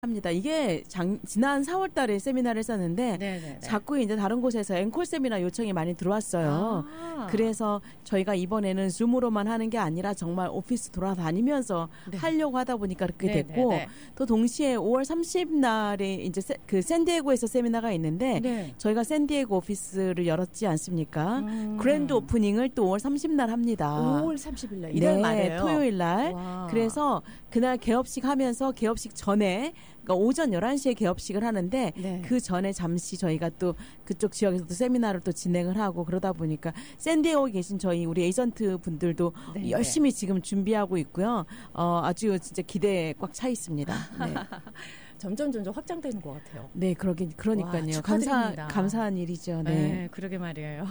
합니다. 이게 지난 4월 달에 세미나를 했었는데 네네네. 자꾸 이제 다른 곳에서 앵콜 세미나 요청이 많이 들어왔어요. 그래서 저희가 이번에는 줌으로만 하는 게 아니라 정말 오피스 돌아다니면서 네. 하려고 하다 보니까 그렇게 네네네. 됐고 또 동시에 5월 30날에 이제 그 샌디에고에서 세미나가 있는데 네. 저희가 샌디에고 오피스를 열었지 않습니까? 그랜드 오프닝을 또 5월 30날 합니다. 5월 30일 날 이달 네, 말이에요. 토요일 날. 와. 그래서 그날 개업식 하면서 개업식 전에 그러니까 오전 11시에 개업식을 하는데 네. 그 전에 잠시 저희가 또 그쪽 지역에서도 세미나를 또 진행을 하고 그러다 보니까 샌디에고에 계신 저희 우리 에이전트 분들도 네, 열심히 지금 준비하고 있고요. 아주 진짜 기대에 꽉 차 있습니다. 네. 점점 확장되는 것 같아요. 네, 그러니까요. 와, 축하드립니다. 감사한 일이죠. 네. 네, 그러게 말이에요.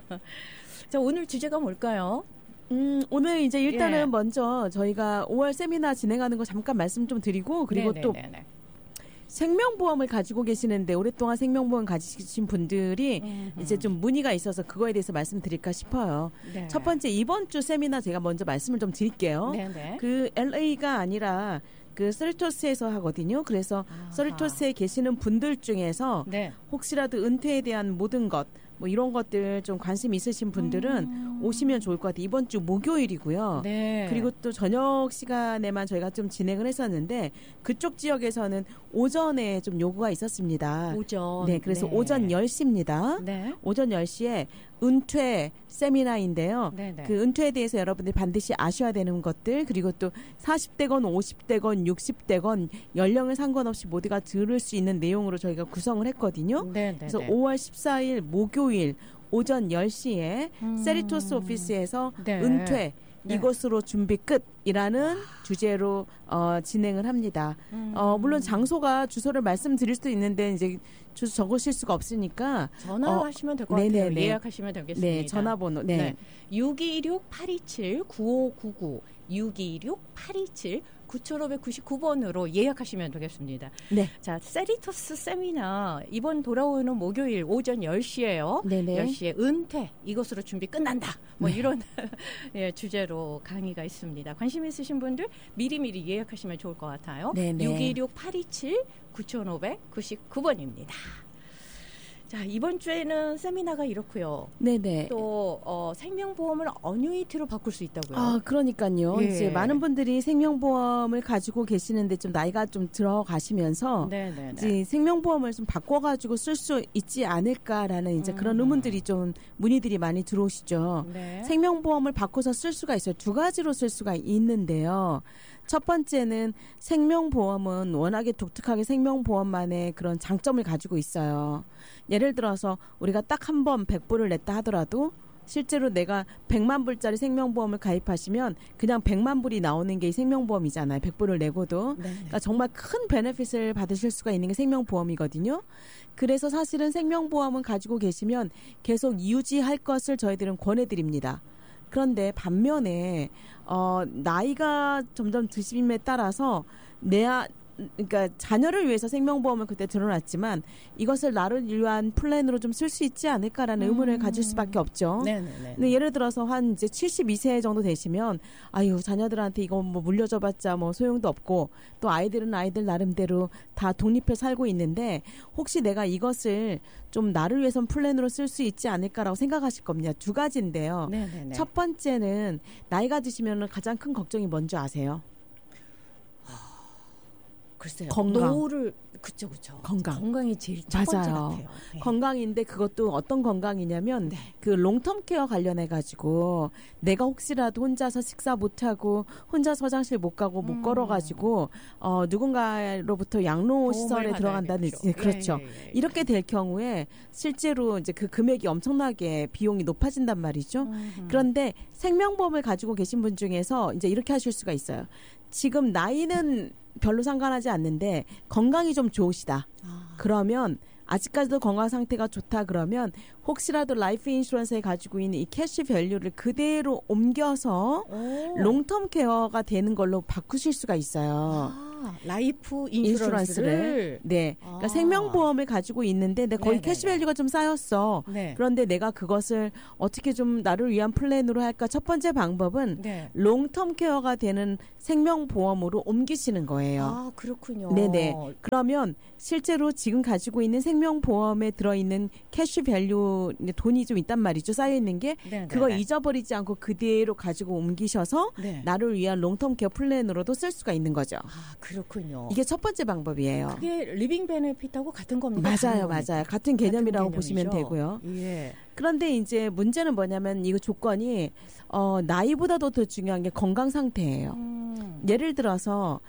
자, 오늘 주제가 뭘까요? 오늘 이제 일단은 예. 먼저 저희가 5월 세미나 진행하는 거 잠깐 말씀 좀 드리고 그리고 또 네네네네. 생명보험을 가지고 계시는데 오랫동안 생명보험 가지신 분들이 이제 좀 문의가 있어서 그거에 대해서 말씀드릴까 싶어요. 네. 첫 번째 이번 주 세미나 제가 먼저 말씀을 좀 드릴게요. 네네. 그 LA가 아니라 그 서리토스에서 하거든요. 그래서 아하. 서리토스에 계시는 분들 중에서 네. 혹시라도 은퇴에 대한 모든 것 뭐 이런 것들 좀 관심 있으신 분들은 오시면 좋을 것 같아요. 이번 주 목요일이고요. 네. 그리고 또 저녁 시간에만 저희가 좀 진행을 했었는데 그쪽 지역에서는 오전에 좀 요구가 있었습니다. 오전. 네, 그래서 오전 10시입니다. 네. 오전 10시에 은퇴 세미나인데요. 네네. 그 은퇴에 대해서 여러분들이 반드시 아셔야 되는 것들 그리고 또 40대건 50대건 60대건 연령을 상관없이 모두가 들을 수 있는 내용으로 저희가 구성을 했거든요. 네네. 그래서 5월 14일 목요일 오전 10시에 세리토스 오피스에서 네. 은퇴 네. 이것으로 준비 끝이라는 주제로 진행을 합니다. 물론 장소가 주소를 말씀드릴 수도 있는데 이제 주소 적으실 수가 없으니까 전화하시면 될 것 같아요. 네네네. 예약하시면 되겠습니다. 네, 전화번호 네. 626-827-9599 626-827-9599번으로 예약하시면 되겠습니다. 네. 자, 세리토스 세미나 이번 돌아오는 목요일 오전 10시에요. 네네. 10시에 은퇴 이것으로 준비 끝난다. 뭐 이런 예, 주제로 강의가 있습니다. 관심 있으신 분들 미리미리 예약하시면 좋을 것 같아요. 네네. 626-827-9599번입니다. 자, 이번 주에는 세미나가 이렇고요. 네네. 또 생명보험을 어뉴이티로 바꿀 수 있다고요. 아, 그러니까요. 예. 이제 많은 분들이 생명보험을 가지고 계시는데 좀 나이가 좀 들어가시면서 네네네. 이제 생명보험을 좀 바꿔가지고 쓸 수 있지 않을까라는 이제 그런 의문들이 좀 문의들이 많이 들어오시죠. 네. 생명보험을 바꿔서 쓸 수가 있어요. 두 가지로 쓸 수가 있는데요. 첫 번째는 생명보험은 워낙에 독특하게 생명보험만의 그런 장점을 가지고 있어요. 예를 들어서 우리가 딱 한 번 100불을 냈다 하더라도 실제로 내가 100만 불짜리 생명보험을 가입하시면 그냥 100만 불이 나오는 게 이 생명보험이잖아요. 100불을 내고도. 그러니까 정말 큰 베네핏을 받으실 수가 있는 게 생명보험이거든요. 그래서 사실은 생명보험은 가지고 계시면 계속 유지할 것을 저희들은 권해드립니다. 그런데 반면에 나이가 점점 드심에 따라서 그러니까 자녀를 위해서 생명보험을 그때 들어놨지만 이것을 나를 위한 플랜으로 좀 쓸 수 있지 않을까라는 의문을 가질 수밖에 없죠. 네네네. 근데 예를 들어서 한 이제 72세 정도 되시면 아유 자녀들한테 이거 뭐 물려줘봤자 뭐 소용도 없고 또 아이들은 아이들 나름대로 다 독립해 살고 있는데 혹시 내가 이것을 좀 나를 위해선 플랜으로 쓸 수 있지 않을까라고 생각하실 겁니다. 두 가지인데요. 네네네. 첫 번째는 나이가 드시면 가장 큰 걱정이 뭔지 아세요? 글쎄요. 건강. 노후를 그쵸. 건강이 제일 첫 번째 맞아요. 같아요. 네. 건강인데 그것도 어떤 건강이냐면 그 롱텀 케어 관련해 가지고 내가 혹시라도 혼자서 식사 못 하고 혼자서 화장실 못 가고 못 걸어 가지고 누군가로부터 양로 시설에 들어간다는 그렇죠. 예. 이렇게 될 경우에 실제로 이제 그 금액이 엄청나게 비용이 높아진단 말이죠. 그런데 생명보험을 가지고 계신 분 중에서 이제 이렇게 하실 수가 있어요. 지금 나이는 별로 상관하지 않는데 건강이 좀 좋으시다. 그러면 아직까지도 건강 상태가 좋다 그러면 혹시라도 라이프 인슈런스에 가지고 있는 이 캐시 밸류를 그대로 옮겨서 롱텀 케어가 되는 걸로 바꾸실 수가 있어요. 라이프 인슈런스를 인슈런스를 네, 그러니까 생명보험을 가지고 있는데 내 거기 네네네. 캐시밸류가 좀 쌓였어. 네. 그런데 내가 그것을 어떻게 좀 나를 위한 플랜으로 할까? 첫 번째 방법은 네. 롱텀 케어가 되는 생명보험으로 옮기시는 거예요. 아, 그렇군요. 네네. 그러면 실제로 지금 가지고 있는 생명보험에 들어있는 캐시밸류 돈이 좀 있단 말이죠. 쌓여있는 게 네네네. 그거 잊어버리지 않고 그대로 가지고 옮기셔서 네. 나를 위한 롱텀 케어 플랜으로도 쓸 수가 있는 거죠. 아, 그렇군요. 이게 첫 번째 방법이에요. 그게 리빙 베네핏하고 같은 겁니까? 맞아요, 다른 겁니까? 맞아요. 같은 개념이라고 같은 보시면 개념이죠? 되고요. 예. 그런데 이제 문제는 뭐냐면 이거 조건이 나이보다도 더 중요한 게 건강 상태예요. 예를 들어서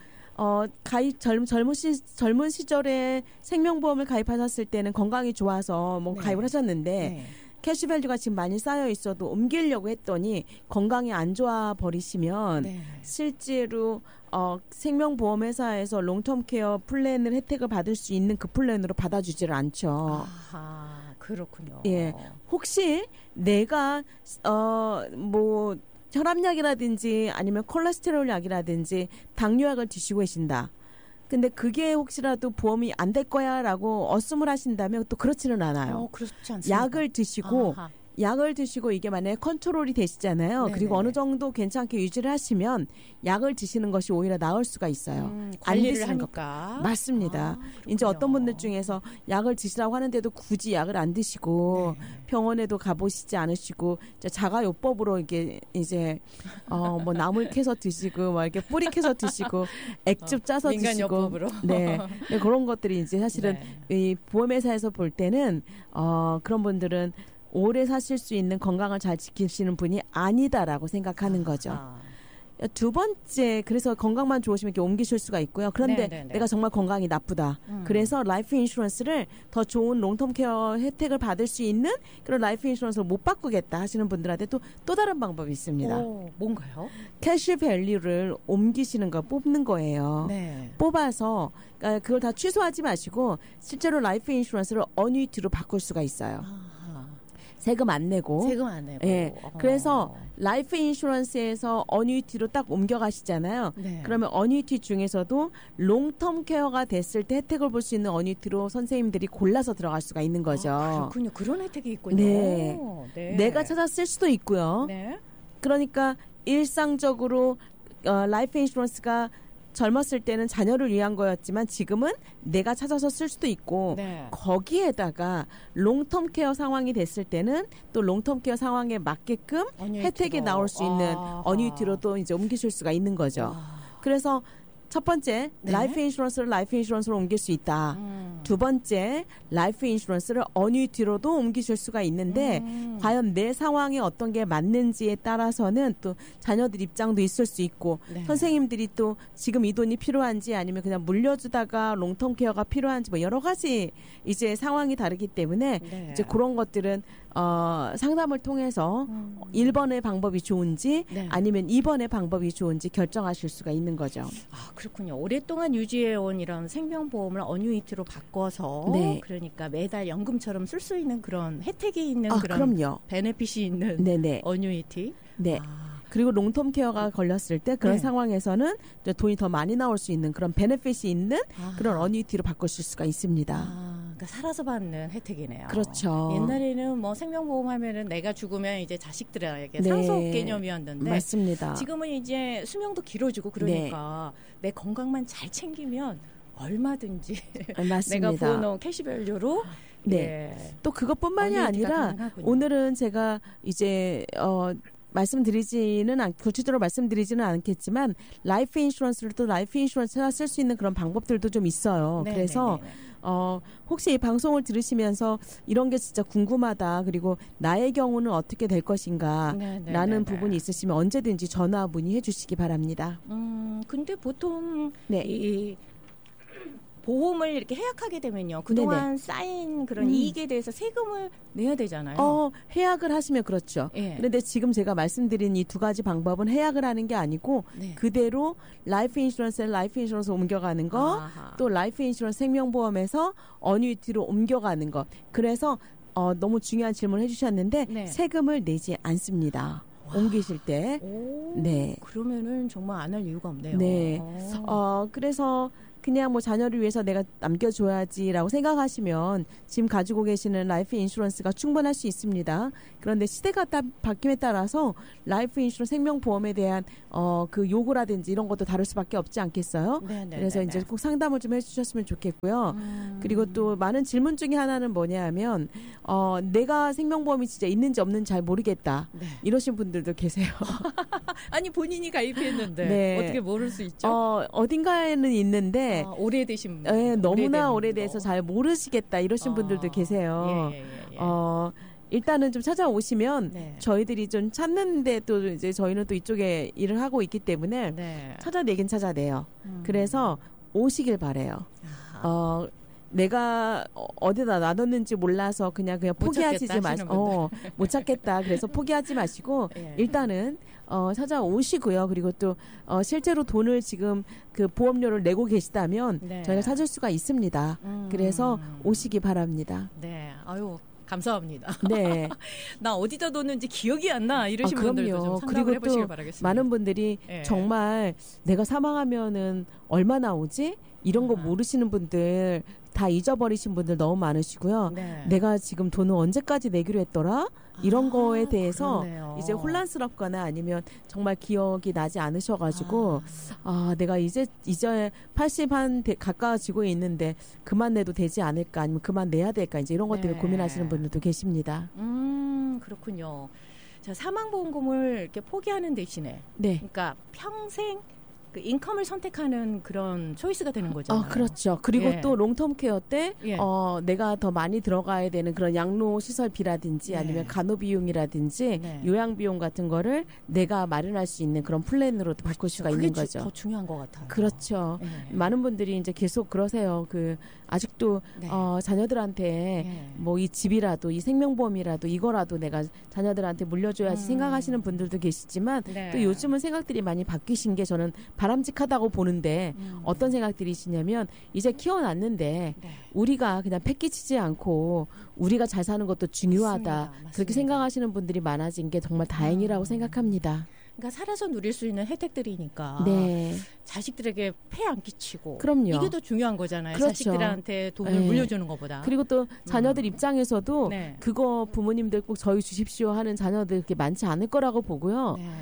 젊은 시절에 생명보험을 가입하셨을 때는 건강이 좋아서 뭐 네. 가입을 하셨는데 네. 캐시밸류가 지금 많이 쌓여 있어도 옮기려고 했더니 건강이 안 좋아 버리시면 네. 실제로 생명보험 회사에서 롱텀 케어 플랜을 혜택을 받을 수 있는 그 플랜으로 받아주지를 않죠. 아하, 그렇군요. 예. 혹시 내가 뭐 혈압약이라든지 아니면 콜레스테롤 약이라든지 당뇨약을 드시고 계신다. 근데 그게 혹시라도 보험이 안 될 거야라고 어씀을 하신다면 또 그렇지는 않아요. 그렇지 않습니까? 약을 드시고 이게 만약에 컨트롤이 되시잖아요. 네네네. 그리고 어느 정도 괜찮게 유지를 하시면 약을 드시는 것이 오히려 나을 수가 있어요. 안 관리를 드시는 것. 하니까. 맞습니다. 그렇군요. 이제 어떤 분들 중에서 약을 드시라고 하는데도 굳이 약을 안 드시고 네. 병원에도 가보시지 않으시고 이제 자가요법으로 이제 뭐 나물 캐서 드시고 막 이렇게 뿌리 캐서 드시고 액즙 짜서 드시고 민간요법으로. 네. 네, 그런 것들이 이제 사실은 네. 이 보험회사에서 볼 때는 그런 분들은 오래 사실 수 있는 건강을 잘 지키시는 분이 아니다라고 생각하는 거죠. 두 번째, 그래서 건강만 좋으시면 이렇게 옮기실 수가 있고요. 그런데 네네네. 내가 정말 건강이 나쁘다. 그래서 라이프 인슈런스를 더 좋은 롱텀 케어 혜택을 받을 수 있는 그런 라이프 인슈런스를 못 바꾸겠다 하시는 분들한테 또 다른 방법이 있습니다. 뭔가요? 캐시 밸류를 옮기시는 거 뽑는 거예요. 네. 뽑아서 그러니까 그걸 다 취소하지 마시고 실제로 라이프 인슈런스를 어뉴이티로 바꿀 수가 있어요. 아하. 세금 안 내고. 세금 안 내고. 예. 그래서 라이프 인슈런스에서 어뉴이티로 딱 옮겨가시잖아요. 네. 그러면 어뉴이티 중에서도 롱텀 케어가 됐을 때 혜택을 볼 수 있는 어뉴이티로 선생님들이 골라서 들어갈 수가 있는 거죠. 그렇군요. 그런 혜택이 있군요. 네. 네. 내가 찾아 쓸 수도 있고요. 네. 그러니까 일상적으로 라이프 인슈런스가 젊었을 때는 자녀를 위한 거였지만 지금은 내가 찾아서 쓸 수도 있고 네. 거기에다가 롱텀 케어 상황이 됐을 때는 또 롱텀 케어 상황에 맞게끔 어뉴이티로. 혜택이 나올 수 있는 아하. 어뉴이티로 또 이제 옮기실 수가 있는 거죠. 그래서 첫 번째 네. 라이프 인슈런스를 라이프 인슈런스로 옮길 수 있다. 두 번째 라이프 인슈런스를 어뉴이티로도 옮기실 수가 있는데 과연 내 상황에 어떤 게 맞는지에 따라서는 또 자녀들 입장도 있을 수 있고 네. 선생님들이 또 지금 이 돈이 필요한지 아니면 그냥 물려주다가 롱텀 케어가 필요한지 뭐 여러 가지 이제 상황이 다르기 때문에 네. 이제 그런 것들은 상담을 통해서 1번의 방법이 좋은지 네. 아니면 2번의 방법이 좋은지 결정하실 수가 있는 거죠. 아, 그렇군요. 오랫동안 유지해온 이런 생명보험을 어뉴이티로 바꿔서 네. 그러니까 매달 연금처럼 쓸 수 있는 그런 혜택이 있는 그런 그럼요. 베네핏이 있는 네네. 어뉴이티. 네. 아, 그리고 롱텀 케어가 걸렸을 때 그런 네. 상황에서는 이제 돈이 더 많이 나올 수 있는 그런 베네핏이 있는 아하. 그런 어뉴이티로 바꾸실 수가 있습니다. 그러니까 살아서 받는 혜택이네요. 그렇죠. 옛날에는 뭐 생명보험 하면은 내가 죽으면 이제 자식들에게 네. 상속 개념이었는데 맞습니다. 지금은 이제 수명도 길어지고 그러니까 내 건강만 잘 챙기면 얼마든지 맞습니다. 내가 부어놓은 캐시밸류로 네. 예. 또 그것뿐만이 어뉴이티가 아니라 가능하군요. 오늘은 제가 이제 구체적으로 말씀드리지는 않겠지만 라이프 인슈런스를 또 라이프 인슈런스 찾아 쓸 수 있는 그런 방법들도 좀 있어요. 네, 그래서 네, 네, 혹시 이 방송을 들으시면서 이런 게 진짜 궁금하다. 그리고 나의 경우는 어떻게 될 것인가 네, 네, 라는 네, 네. 부분이 있으시면 언제든지 전화 문의해 주시기 바랍니다. 근데 보통 네. 이 보험을 이렇게 해약하게 되면요. 그동안 쌓인 그런 이익에 대해서 세금을 내야 되잖아요. 해약을 하시면 그렇죠. 예. 그런데 지금 제가 말씀드린 이 두 가지 방법은 해약을 하는 게 아니고 네. 그대로 라이프 인슈런스에 라이프 인슈런스 옮겨가는 거, 아하. 또 라이프 인슈런스 생명보험에서 어뉴이티로 옮겨가는 거. 그래서 너무 중요한 질문을 해주셨는데 네. 세금을 내지 않습니다. 옮기실 때. 오, 네. 그러면은 정말 안 할 이유가 없네요. 네. 그래서 그냥 뭐 자녀를 위해서 내가 남겨줘야지라고 생각하시면 지금 가지고 계시는 라이프 인슈런스가 충분할 수 있습니다. 그런데 시대가 바뀜에 따라서 라이프 인슈런스 생명보험에 대한 그 요구라든지 이런 것도 다를 수밖에 없지 않겠어요? 네네. 그래서 이제 꼭 상담을 좀 해주셨으면 좋겠고요. 그리고 또 많은 질문 중에 하나는 뭐냐면 내가 생명보험이 진짜 있는지 없는지 잘 모르겠다. 네. 이러신 분들도 계세요. 아니 본인이 가입했는데 네. 어떻게 모를 수 있죠? 어딘가에는 있는데 오래되신 너무나 오래돼서 잘 모르시겠다 이러신 분들도 계세요. 예. 일단은 좀 찾아오시면 네. 저희들이 좀 찾는데 또 이제 저희는 또 이쪽에 일을 하고 있기 때문에 네. 찾아내긴 찾아내요. 그래서 오시길 바래요. 내가 어디다 놔뒀는지 몰라서 그냥 포기하지 마시고 못 찾겠다. 그래서 포기하지 마시고 예. 일단은 찾아오시고요. 그리고 또 실제로 돈을 지금 그 보험료를 내고 계시다면 네. 저희가 찾을 수가 있습니다. 그래서 오시기 바랍니다. 네, 아유 감사합니다. 네, 나 어디다 뒀는지 기억이 안 나 이러신 분들도 좀 상담을 그리고 해보시길 또 바라겠습니다. 많은 분들이 예. 정말 내가 사망하면은 얼마 나오지? 이런 거 모르시는 분들 다 잊어버리신 분들 너무 많으시고요. 네. 내가 지금 돈을 언제까지 내기로 했더라? 이런 거에 대해서 그렇네요. 이제 혼란스럽거나 아니면 정말 기억이 나지 않으셔가지고 내가 이제 80 한 가까워지고 있는데 그만 내도 되지 않을까 아니면 그만 내야 될까 이제 이런 것 때문에 네. 고민하시는 분들도 계십니다. 그렇군요. 자, 사망보험금을 이렇게 포기하는 대신에 네. 그러니까 평생 그 인컴을 선택하는 그런 초이스가 되는 거잖아요. 그렇죠. 그리고 예. 또 롱텀 케어 때 예. 내가 더 많이 들어가야 되는 그런 양로 시설비라든지 네. 아니면 간호 비용이라든지 네. 요양 비용 같은 거를 내가 마련할 수 있는 그런 플랜으로도 바꿀 수가 그게 있는 거죠. 더 중요한 것 같아요. 그렇죠. 예. 많은 분들이 이제 계속 그러세요. 아직도 네. 자녀들한테 예. 뭐 이 집이라도 이 생명보험이라도 이거라도 내가 자녀들한테 물려줘야지 생각하시는 분들도 계시지만 네. 또 요즘은 생각들이 많이 바뀌신 게 저는 바람직하다고 보는데 어떤 생각들이시냐면 이제 키워놨는데 네. 우리가 그냥 패키치지 않고 우리가 잘 사는 것도 중요하다. 맞습니다. 그렇게 생각하시는 분들이 많아진 게 정말 다행이라고 생각합니다. 그러니까 살아서 누릴 수 있는 혜택들이니까 네. 자식들에게 폐 안 끼치고 그럼요. 이게 더 중요한 거잖아요. 그렇죠. 자식들한테 돈을 네. 물려주는 것보다. 그리고 또 자녀들 입장에서도 네. 그거 부모님들 꼭 저희 주십시오 하는 자녀들 그렇게 많지 않을 거라고 보고요. 네.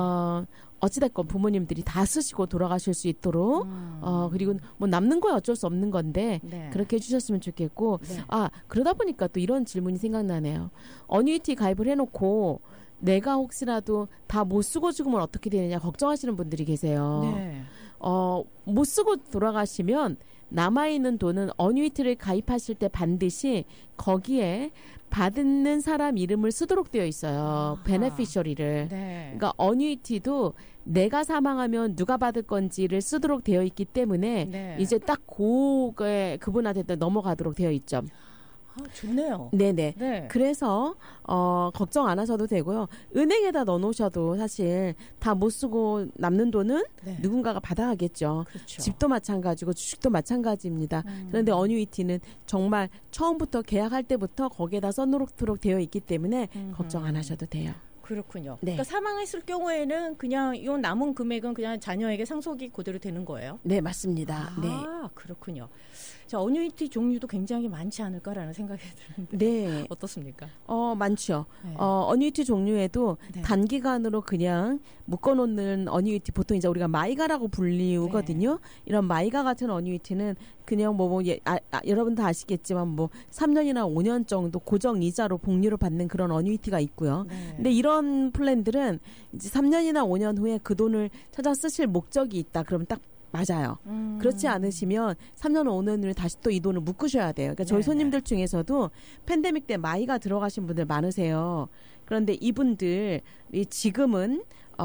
어찌됐건 부모님들이 다 쓰시고 돌아가실 수 있도록 그리고 뭐 남는 거야 어쩔 수 없는 건데 네. 그렇게 해주셨으면 좋겠고 네. 그러다 보니까 또 이런 질문이 생각나네요. 어뉴이티 가입을 해놓고 내가 혹시라도 다 못 쓰고 죽으면 어떻게 되느냐 걱정하시는 분들이 계세요. 네. 못 쓰고 돌아가시면 남아있는 돈은 어뉴이티를 가입하실 때 반드시 거기에 받는 사람 이름을 쓰도록 되어 있어요. 베네피셔리를. 네. 그러니까 어뉴이티도 내가 사망하면 누가 받을 건지를 쓰도록 되어 있기 때문에 네. 이제 딱 그분한테 넘어가도록 되어 있죠. 좋네요. 네네. 네. 그래서 걱정 안 하셔도 되고요. 은행에다 넣어놓으셔도 사실 다 못 쓰고 남는 돈은 네. 누군가가 받아가겠죠. 그렇죠. 집도 마찬가지고 주식도 마찬가지입니다. 그런데 어뉴이티는 정말 처음부터 계약할 때부터 거기에다 써놓도록 되어 있기 때문에 걱정 안 하셔도 돼요. 그렇군요. 네. 그러니까 사망했을 경우에는 그냥 이 남은 금액은 그냥 자녀에게 상속이 그대로 되는 거예요. 네, 맞습니다. 네. 그렇군요. 자, 어뉴이티 종류도 굉장히 많지 않을까라는 생각이 드는데 네. 어떻습니까? 많죠. 네. 어뉴이티 종류에도 네. 단기간으로 그냥 묶어놓는 어뉴이티 보통 이제 우리가 마이가라고 불리우거든요. 이런 마이가 같은 어뉴이티는 그냥 여러분 다 아시겠지만 뭐 3년이나 5년 정도 고정 이자로 복리로 받는 그런 어뉴이티가 있고요. 네. 근데 이런 플랜들은 이제 3년이나 5년 후에 그 돈을 찾아 쓰실 목적이 있다. 그러면 딱 맞아요. 그렇지 않으시면 3년, 5년 후에 다시 또 이 돈을 묶으셔야 돼요. 그러니까 저희 네네. 손님들 중에서도 팬데믹 때 마이가 들어가신 분들 많으세요. 그런데 이분들이 지금은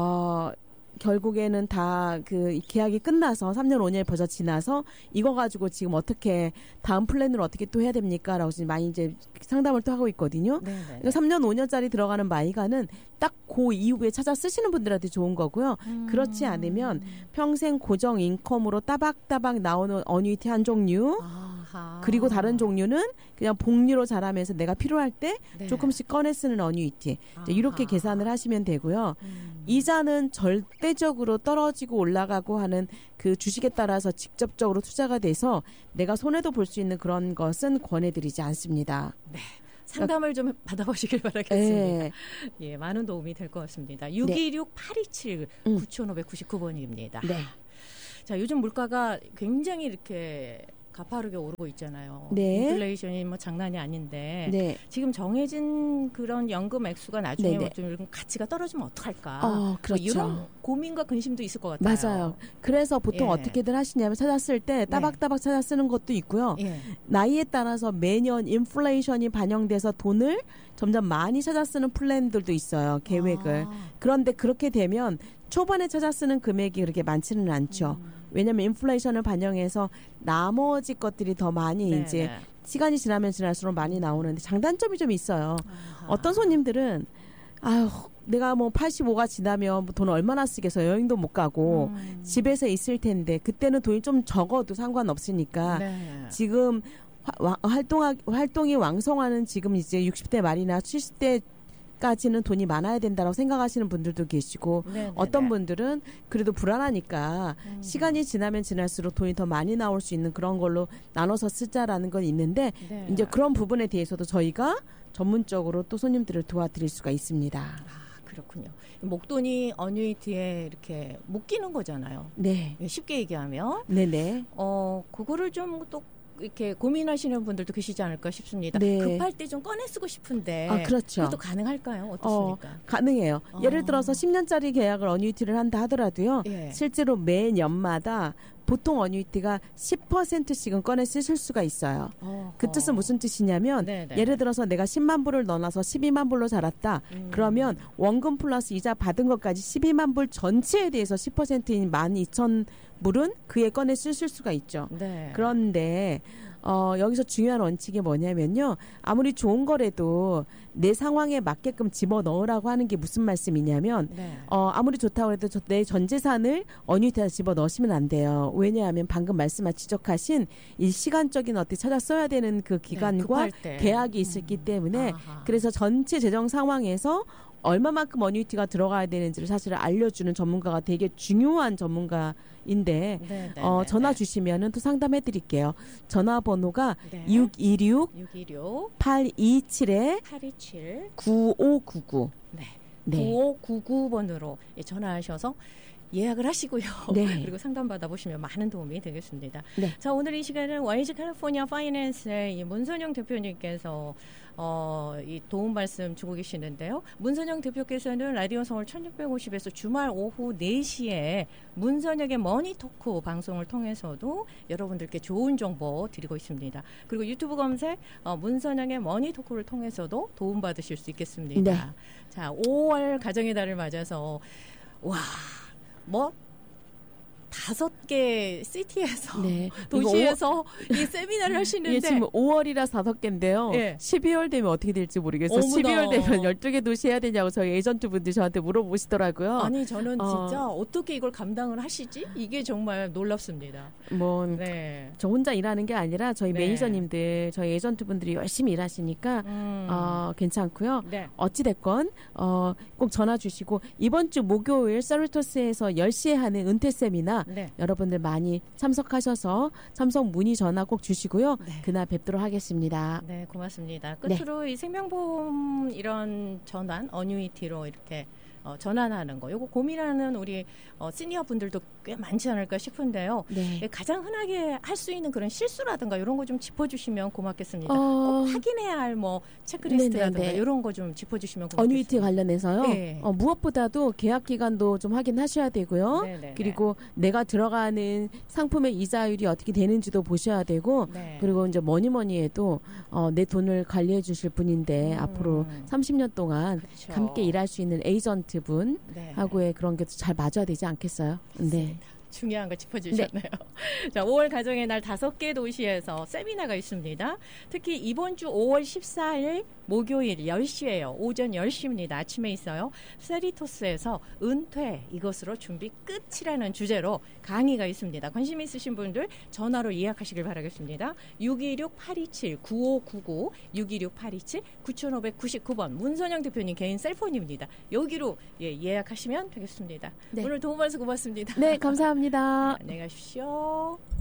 결국에는 다 그 계약이 끝나서 3년, 5년이 벌써 지나서 이거 가지고 지금 어떻게 다음 플랜으로 어떻게 또 해야 됩니까? 라고 지금 많이 이제 상담을 또 하고 있거든요. 네네. 그러니까 3년, 5년짜리 들어가는 마이가는 딱 그 이후에 찾아 쓰시는 분들한테 좋은 거고요. 그렇지 않으면 평생 고정 인컴으로 따박따박 나오는 어뉴이티 한 종류 아하. 그리고 다른 종류는 그냥 복리로 자라면서 내가 필요할 때 네. 조금씩 꺼내 쓰는 어뉴이티. 이제 이렇게 아하. 계산을 하시면 되고요. 이자는 절대적으로 떨어지고 올라가고 하는 그 주식에 따라서 직접적으로 투자가 돼서 내가 손해도 볼 수 있는 그런 것은 권해드리지 않습니다. 네. 상담을 좀 받아보시길 바라겠습니다. 예, 많은 도움이 될 것 같습니다. 626-827-9599번입니다. 네. 자, 요즘 물가가 굉장히 이렇게 가파르게 오르고 있잖아요. 네. 인플레이션이 뭐 장난이 아닌데 네. 지금 정해진 그런 연금 액수가 나중에 네네. 뭐 좀 가치가 떨어지면 어떡할까? 그렇죠. 뭐 이런 고민과 근심도 있을 것 같아요. 맞아요. 그래서 보통 예. 어떻게들 하시냐면 찾았을 때 따박따박 찾아 쓰는 것도 있고요. 예. 나이에 따라서 매년 인플레이션이 반영돼서 돈을 점점 많이 찾아 쓰는 플랜들도 있어요. 계획을. 그런데 그렇게 되면 초반에 찾아 쓰는 금액이 그렇게 많지는 않죠. 왜냐하면 인플레이션을 반영해서 나머지 것들이 더 많이 네, 이제 네. 시간이 지나면 지날수록 많이 나오는데 장단점이 좀 있어요. 어떤 손님들은 아유 내가 뭐 85가 지나면 돈을 얼마나 쓰겠어 여행도 못 가고 집에서 있을 텐데 그때는 돈이 좀 적어도 상관없으니까 네. 지금 활동이 왕성하는 지금 이제 60대 말이나 70대까지는 돈이 많아야 된다고 생각하시는 분들도 계시고 네, 어떤 네. 분들은 그래도 불안하니까 시간이 지나면 지날수록 돈이 더 많이 나올 수 있는 그런 걸로 나눠서 쓰자라는 건 있는데 네. 이제 그런 부분에 대해서도 저희가 전문적으로 또 손님들을 도와드릴 수가 있습니다. 그렇군요. 목돈이 어뉴이티에 이렇게 묶이는 거잖아요. 네. 쉽게 얘기하면 네네. 그거를 좀 또 이렇게 고민하시는 분들도 계시지 않을까 싶습니다. 네. 급할 때 좀 꺼내 쓰고 싶은데 그렇죠. 그것도 가능할까요? 어떻습니까? 가능해요. 예를 들어서 10년짜리 계약을 어뉴이티를 한다 하더라도요. 예. 실제로 매년마다 보통 어뉴이티가 10%씩은 꺼내 쓰실 수가 있어요. 그 뜻은 무슨 뜻이냐면 네네. 예를 들어서 내가 10만 불을 넣어놔서 12만 불로 자랐다. 그러면 원금 플러스 이자 받은 것까지 12만 불 전체에 대해서 10%인 12,000불은 그에 꺼내 쓰실 수가 있죠. 네. 그런데 여기서 중요한 원칙이 뭐냐면요. 아무리 좋은 거라도 내 상황에 맞게끔 집어넣으라고 하는 게 무슨 말씀이냐면 네. 아무리 좋다고 해도 내 전 재산을 어뉴이티에 집어넣으시면 안 돼요. 왜냐하면 방금 지적하신 이 시간적인 어떻게 찾아 써야 되는 그 기간과 급할 때. 계약이 있었기 때문에 아하. 그래서 전체 재정 상황에서 얼마만큼 어뉴이티가 들어가야 되는지를 사실 알려주는 전문가가 되게 중요한 전문가인데 네, 네, 전화 네. 주시면은 또 상담해 드릴게요. 전화번호가 네. 626 827 827 9599. 네. 네. 9599번으로 전화하셔서 예약을 하시고요. 네. 그리고 상담 받아보시면 많은 도움이 되겠습니다. 네. 자, 오늘 이 시간은 YG 캘리포니아 파이낸스의 이 문선영 대표님께서 이 도움 말씀 주고 계시는데요. 문선영 대표께서는 라디오 서울 1650에서 주말 오후 4시에 문선영의 머니토크 방송을 통해서도 여러분들께 좋은 정보 드리고 있습니다. 그리고 유튜브 검색 문선영의 머니토크를 통해서도 도움 받으실 수 있겠습니다. 네. 자, 5월 가정의 달을 맞아서 뭐 5개 시티에서 네. 도시에서 이 세미나를 하시는데 이게 지금 5월이라 5개인데요. 예. 12월 되면 어떻게 될지 모르겠어요. 어머나. 12월 되면 12개 도시 해야 되냐고 저희 에이전트분들이 저한테 물어보시더라고요. 아니 저는 진짜 어떻게 이걸 감당을 하시지? 이게 정말 놀랍습니다. 뭐 네. 저 혼자 일하는 게 아니라 저희 네. 매니저님들, 저희 에이전트분들이 열심히 일하시니까 괜찮고요. 네. 어찌됐건 꼭 전화 주시고 이번 주 목요일 서리토스에서 10시에 하는 은퇴 세미나 네. 여러분들 많이 참석하셔서 참석 문의 전화 꼭 주시고요. 네. 그날 뵙도록 하겠습니다. 네, 고맙습니다. 끝으로 이 생명보험 이런 전환, 어뉴이티로 이렇게 전환하는 거. 요거 고민하는 우리 시니어 분들도 꽤 많지 않을까 싶은데요. 네. 가장 흔하게 할 수 있는 그런 실수라든가 이런 거 좀 짚어주시면 고맙겠습니다. 꼭 확인해야 할 뭐 체크리스트라든가 네네네. 이런 거 좀 짚어주시면 고맙겠습니다. 어뉴이티 관련해서요. 네. 무엇보다도 계약 기간도 좀 확인하셔야 되고요. 네네네. 그리고 내가 들어가는 상품의 이자율이 어떻게 되는지도 보셔야 되고 네. 그리고 이제 뭐니 해도 내 돈을 관리해 주실 분인데 앞으로 30년 동안 그쵸. 함께 일할 수 있는 에이전트 네. 분하고의 그런 게 잘 맞아야 되지 않겠어요? 네. 맞습니다. 중요한 거 짚어주셨네요. 네. 자, 5월 가정의 날 5개 도시에서 세미나가 있습니다. 특히 이번 주 5월 14일 목요일 10시예요. 오전 10시입니다. 아침에 있어요. 세리토스에서 은퇴 이것으로 준비 끝이라는 주제로 강의가 있습니다. 관심 있으신 분들 전화로 예약하시길 바라겠습니다. 626-827-9599 626-827-9599번 문선영 대표님 개인 셀폰입니다. 여기로 예약하시면 되겠습니다. 네. 오늘 도움 말씀 고맙습니다. 네, 감사합니다. 네, 안녕히 가십시오.